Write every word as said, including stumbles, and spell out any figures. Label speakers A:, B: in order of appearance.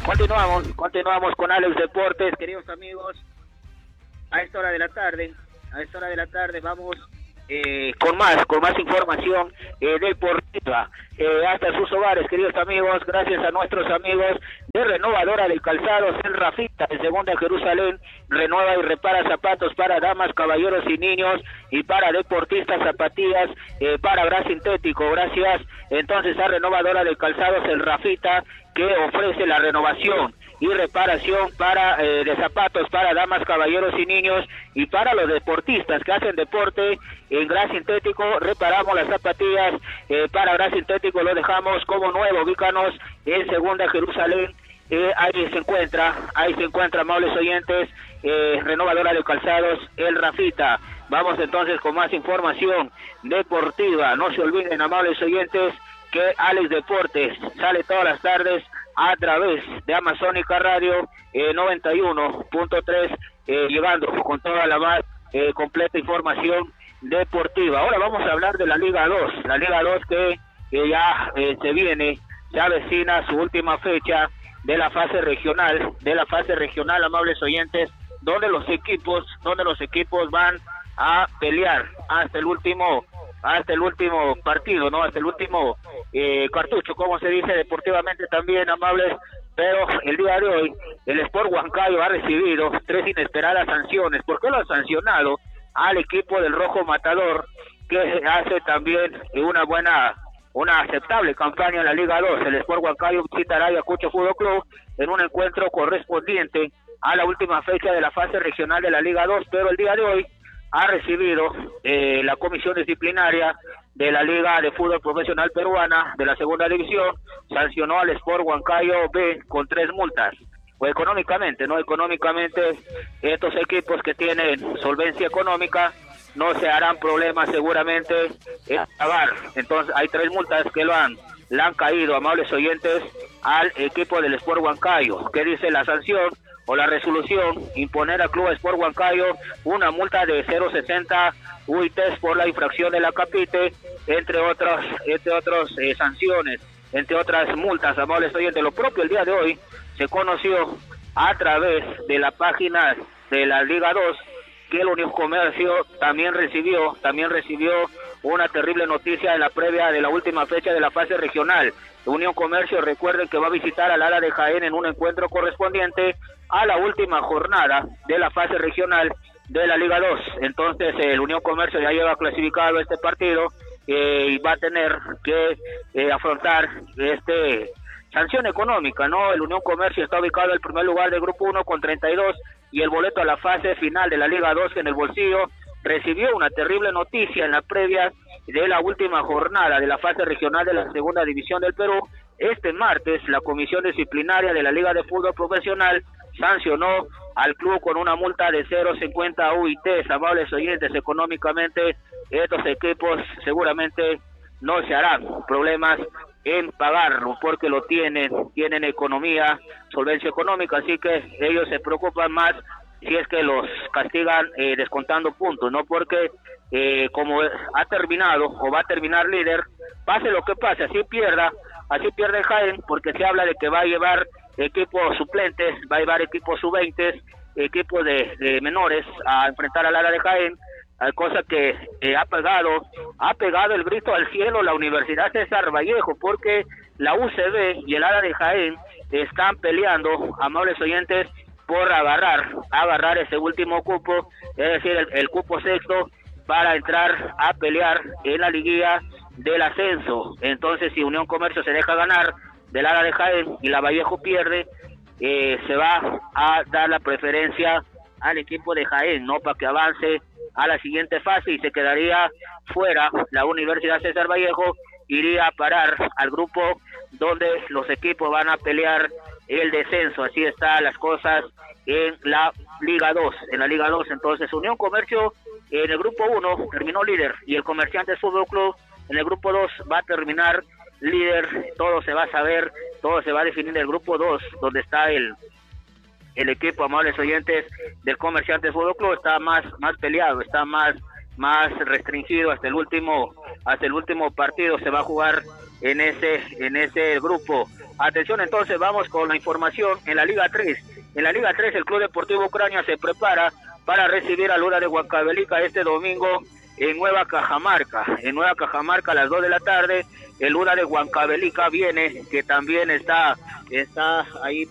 A: Continuamos, continuamos con Alex Deportes, queridos amigos. A esta hora de la tarde, a esta hora de la tarde vamos eh, con más, con más información eh, deportiva eh, hasta sus hogares, queridos amigos, gracias a nuestros amigos de Renovadora del Calzado, el Rafita de Segunda Jerusalén, renueva y repara zapatos para damas, caballeros y niños, y para deportistas, zapatillas eh, para bra sintético, gracias entonces a Renovadora del Calzado, el Rafita, que ofrece la renovación y reparación para eh, de zapatos para damas, caballeros y niños, y para los deportistas que hacen deporte en gras sintético. Reparamos las zapatillas eh, para gras sintético, lo dejamos como nuevo. Ubícanos en Segunda Jerusalén, eh, ahí se encuentra, ahí se encuentra, amables oyentes, eh, Renovadora de Calzados, el Rafita. Vamos entonces con más información deportiva. No se olviden, amables oyentes, que Alex Deportes sale todas las tardes a través de Amazónica Radio eh, noventa y uno punto tres, eh, llegando con toda la más eh, completa información deportiva. Ahora vamos a hablar de la Liga dos, la Liga dos que eh, ya eh, se viene, se avecina su última fecha de la fase regional, de la fase regional, amables oyentes, donde los equipos, donde los equipos van a pelear hasta el último hasta el último partido, ¿no? Hasta el último eh, cartucho, como se dice deportivamente también, amables. Pero el día de hoy, el Sport Huancayo ha recibido tres inesperadas sanciones. ¿Por qué lo han sancionado al equipo del Rojo Matador, que hace también una buena, una aceptable campaña en la Liga dos? El Sport Huancayo visitará Ayacucho Fútbol Club en un encuentro correspondiente a la última fecha de la fase regional de la Liga dos, pero el día de hoy ha recibido eh, la comisión disciplinaria de la Liga de Fútbol Profesional Peruana de la Segunda División, sancionó al Sport Huancayo B con tres multas. O económicamente, ¿no? Económicamente, estos equipos que tienen solvencia económica no se harán problemas seguramente en pagar. Entonces, hay tres multas que lo han, le han caído, amables oyentes, al equipo del Sport Huancayo. ¿Qué dice la sanción o la resolución? Imponer al Club Sport Huancayo una multa de cero coma sesenta U I Ts por la infracción de la Capite, entre otras entre otras eh, sanciones, entre otras multas, amables oyentes. Lo propio el día de hoy se conoció a través de la página de la Liga dos que el Unión Comercio también recibió, también recibió una terrible noticia en la previa de la última fecha de la fase regional. Unión Comercio, recuerden que va a visitar al Lara de Jaén en un encuentro correspondiente a la última jornada de la fase regional de la Liga dos. Entonces el Unión Comercio ya lleva clasificado este partido eh, y va a tener que eh, afrontar este sanción económica, ¿no? El Unión Comercio está ubicado en el primer lugar del grupo uno con treinta y dos, y el boleto a la fase final de la Liga dos en el bolsillo. Recibió una terrible noticia en la previa de la última jornada de la fase regional de la Segunda División del Perú. Este martes, la Comisión Disciplinaria de la Liga de Fútbol Profesional sancionó al club con una multa de cero coma cincuenta U I Ts. Amables oyentes, económicamente estos equipos seguramente no se harán problemas en pagarlo, porque lo tienen, tienen economía, solvencia económica, así que ellos se preocupan más si es que los castigan eh, descontando puntos, no porque eh, como ha terminado o va a terminar líder, pase lo que pase, así pierda, así pierde Jaén, porque se habla de que va a llevar equipos suplentes, va a llevar equipos sub veinte, equipos de, de menores a enfrentar al Lara de Jaén, cosa que eh, ha pegado, ha pegado el grito al cielo la Universidad César Vallejo, porque la U C B y el Lara de Jaén están peleando, amables oyentes, por agarrar, agarrar ese último cupo, es decir, el, el cupo sexto, para entrar a pelear en la liguilla del ascenso. Entonces, si Unión Comercio se deja ganar del Lara de Jaén y la Vallejo pierde, eh, se va a dar la preferencia al equipo de Jaén, ¿no? Para que avance a la siguiente fase, y se quedaría fuera la Universidad César Vallejo, iría a parar al grupo donde los equipos van a pelear el descenso. Así están las cosas en la Liga dos, en la Liga dos. Entonces Unión Comercio en el grupo uno terminó líder, y el Comerciantes Fútbol Club en el grupo dos va a terminar líder. Todo se va a saber, todo se va a definir en el grupo dos, donde está el el equipo, amables oyentes, del Comerciantes Fútbol Club. Está más más peleado, está más más restringido hasta el último hasta el último partido. Se va a jugar en ese, en ese grupo. Atención, entonces vamos con la información en la Liga tres. En la Liga tres el Club Deportivo Ucrania se prepara para recibir al Luna de Huancavelica este domingo en Nueva Cajamarca. En Nueva Cajamarca a las dos de la tarde, el Luna de Huancavelica viene, que también está, está ahí